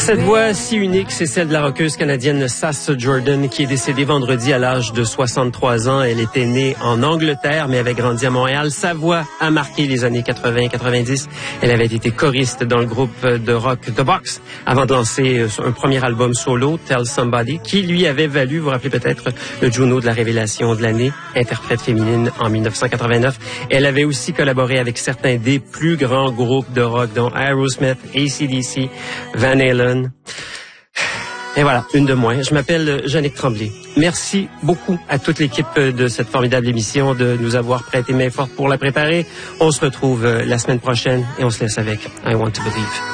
Cette voix si unique, c'est celle de la rockeuse canadienne Sass Jordan, qui est décédée vendredi à l'âge de 63 ans. Elle était née en Angleterre, mais avait grandi à Montréal. Sa voix a marqué les années 80-90. Elle avait été choriste dans le groupe de rock The Box avant de lancer un premier album solo, Tell Somebody, qui lui avait valu, vous vous rappelez peut-être, le Juno de la révélation de l'année, interprète féminine en 1989. Elle avait aussi collaboré avec certains des plus grands groupes de rock, dont Aerosmith, AC/DC, Van Halen. Et voilà, une de moins. Je m'appelle Jannick Tremblay. Merci beaucoup à toute l'équipe de cette formidable émission de nous avoir prêté main forte pour la préparer. On se retrouve la semaine prochaine et on se laisse avec I Want to Believe.